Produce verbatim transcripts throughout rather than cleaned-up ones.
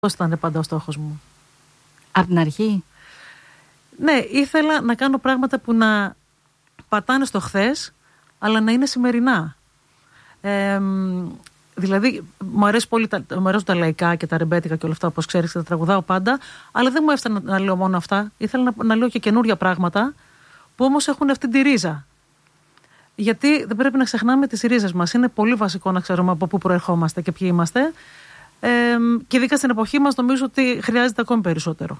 Πώς ήταν πάντα ο στόχος μου. Από την αρχή. Ναι, ήθελα να κάνω πράγματα που να πατάνε στο χθες, αλλά να είναι σημερινά. Ε, δηλαδή, μου αρέσει πολύ τα, μου αρέσουν τα λαϊκά και τα ρεμπέτικα και όλα αυτά, όπως ξέρεις, και τα τραγουδάω πάντα, αλλά δεν μου έφτανε να, να λέω μόνο αυτά. Ήθελα να, να λέω και καινούρια πράγματα, που όμως έχουν αυτή τη ρίζα. Γιατί δεν πρέπει να ξεχνάμε τις ρίζες μας. Είναι πολύ βασικό να ξέρουμε από πού προερχόμαστε και ποιοι είμαστε. Ε, και ειδικά στην εποχή μας, νομίζω ότι χρειάζεται ακόμη περισσότερο.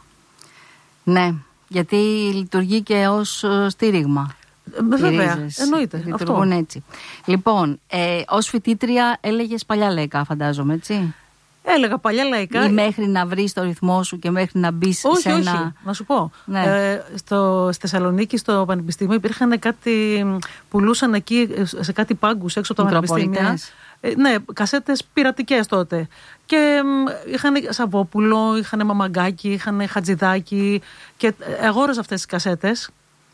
Ναι, γιατί λειτουργεί και ως στήριγμα. Ε, βέβαια, εννοείται. Λειτουργούν αυτό. Έτσι. Λοιπόν, ε, ως φοιτήτρια έλεγες παλιά λαϊκά, φαντάζομαι, έτσι. Έλεγα παλιά λαϊκά. Ή μέχρι να βρεις το ρυθμό σου και μέχρι να μπεις όχι, σε ένα... Όχι, να σου πω. Ναι. Ε, στο, στη Θεσσαλονίκη, στο Πανεπιστήμιο, υπήρχαν κάτι, πουλούσαν εκεί σε κάτι πάγκους έξω από τα πανεπιστήμια. Ε, ναι, κασέτες πειρατικές τότε. Και είχαν Σαββόπουλο, είχαν Μαμαγκάκι, είχαν Χατζηδάκι. Και αγόραζα αυτές τις κασέτες.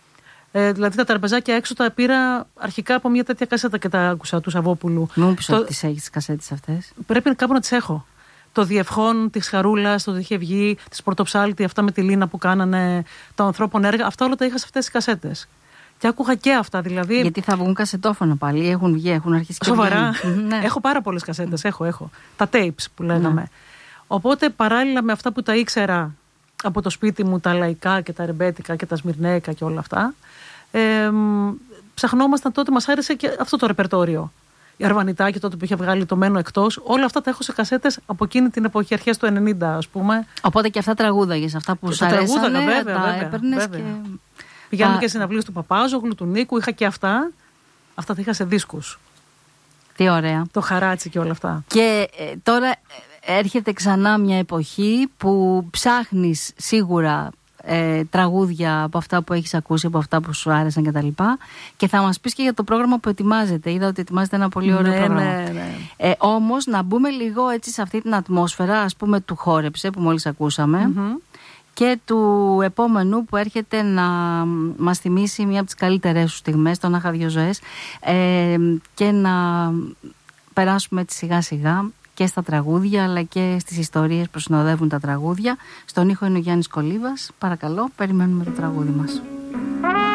Ε, δηλαδή τα τραπεζάκια έξω τα πήρα αρχικά από μια τέτοια κασέτα και τα άκουσα του Σαββόπουλου. Μην μου πεις ότι τις έχεις τις κασέτες αυτές. Πρέπει κάπου να τις έχω. Το Διευχόν της Χαρούλας, το είχε βγει, της Πορτοψάλτη, αυτά με τη Λίνα που κάνανε των ανθρώπων έργα. Αυτά όλα τα είχα σε αυτές τις κασέτες. Και άκουγα και αυτά, δηλαδή. Γιατί θα βγουν κασετόφωνα πάλι, έχουν βγει, έχουν αρχίσει και σοβαρά. Ναι. Έχω πάρα πολλές κασέτες, έχω, έχω. Τα tapes που λέγαμε. Ναι. Οπότε παράλληλα με αυτά που τα ήξερα από το σπίτι μου, τα λαϊκά και τα ρεμπέτικα και τα σμυρνέικα και όλα αυτά, ε, ψαχνόμασταν τότε, μας άρεσε και αυτό το ρεπερτόριο. Η Αρβανιτάκη τότε που είχε βγάλει το Μένω Εκτός, όλα αυτά τα έχω σε κασέτες από εκείνη την εποχή, αρχές του ενενήντα, ας πούμε. Οπότε και αυτά τραγούδαγες, αυτά που σου αρέσανε, βέβαια, τα βέβαια, έπαιρνες βέβαια. και... Πηγαίνουμε Α... και συναυλίες του Παπάζογλου, του Νίκου, είχα και αυτά. Αυτά τα είχα σε δίσκους. Τι ωραία. Το χαράτσι και όλα αυτά. Και ε, τώρα έρχεται ξανά μια εποχή που ψάχνεις σίγουρα ε, τραγούδια από αυτά που έχεις ακούσει, από αυτά που σου άρεσαν κτλ. Και, και θα μας πεις και για το πρόγραμμα που ετοιμάζεται. Είδα ότι ετοιμάζεται ένα πολύ ωραίο ναι, πρόγραμμα. Ναι, ναι. Ε, όμως να μπούμε λίγο έτσι σε αυτή την ατμόσφαιρα, ας πούμε, του Χόρεψε που μόλις ακούσαμε. Mm-hmm. Και του επόμενου που έρχεται να μας θυμίσει μια από τις καλύτερες σου στιγμές, το «Να είχα δυο ζωές», ε, και να περάσουμε έτσι σιγά σιγά και στα τραγούδια αλλά και στις ιστορίες που συνοδεύουν τα τραγούδια. Στον ήχο είναι ο Γιάννης Κολίβας. Παρακαλώ, περιμένουμε το τραγούδι μας.